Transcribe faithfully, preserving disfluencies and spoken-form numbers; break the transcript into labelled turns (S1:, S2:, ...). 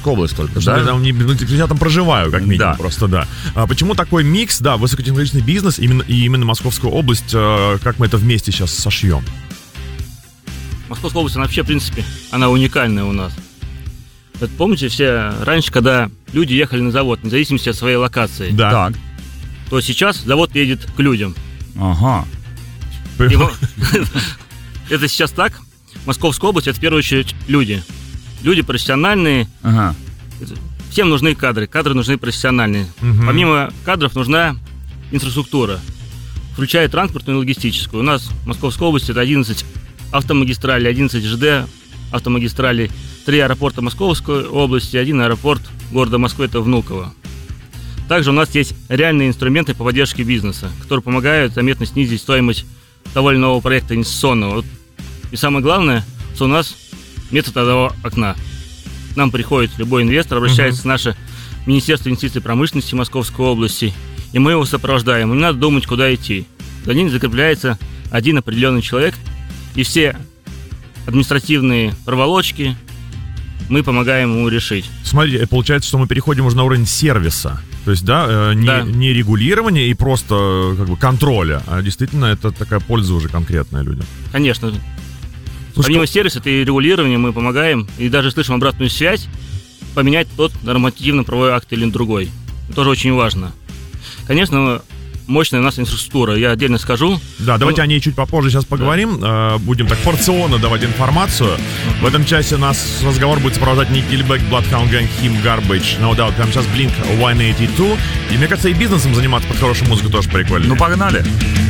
S1: Московская область только,
S2: да?
S1: Я там, не, ну, я там проживаю, как минимум,
S2: да.
S1: просто, да. А почему такой микс, да, высокотехнологичный бизнес именно, и именно Московская область, как мы это вместе сейчас сошьем?
S3: Московская область, она вообще, в принципе, она уникальная у нас. Вот помните, все раньше, когда люди ехали на завод, вне зависимости от своей локации,
S1: да.
S2: Так.
S3: то сейчас завод едет к людям.
S2: Ага.
S3: Его... Это сейчас так. Московская область — это в первую очередь люди. Люди профессиональные.
S2: Ага.
S3: Всем нужны кадры. Кадры нужны профессиональные.
S1: Угу.
S3: Помимо кадров нужна инфраструктура, включая транспортную и логистическую. У нас в Московской области это одиннадцать автомагистралей, одиннадцать ЖД автомагистралей, три аэропорта Московской области, один аэропорт города Москвы, это Внуково. Также у нас есть реальные инструменты по поддержке бизнеса, которые помогают заметно снизить стоимость того или иного проекта инвестиционного. И самое главное, что у нас метод одного окна. К нам приходит любой инвестор, обращается uh-huh. в наше Министерство инвестиций и промышленности Московской области, и мы его сопровождаем. Не надо думать, куда идти. За ним закрепляется один определенный человек, и все административные проволочки мы помогаем ему решить.
S1: Смотрите, получается, что мы переходим уже на уровень сервиса. То есть, да, не,
S3: да.
S1: не регулирование и просто как бы контроля, а действительно это такая польза уже конкретная людям.
S3: Конечно.
S1: Слушай,
S3: помимо сервиса и регулирования мы помогаем, и даже слышим обратную связь, поменять тот нормативно-правовой акт или другой. Это тоже очень важно. Конечно, мощная у нас инфраструктура, я отдельно скажу.
S1: Да, давайте ну, о ней чуть попозже сейчас поговорим. Да. Будем так порционно давать информацию. Uh-huh. В этом часе у нас разговор будет сопровождать Nickelback, Bloodhound Gang, Him, Garbage, No Doubt. Прямо сейчас Blink сто восемьдесят два. И мне кажется, и бизнесом заниматься под хорошую музыку тоже прикольно.
S2: Ну, погнали!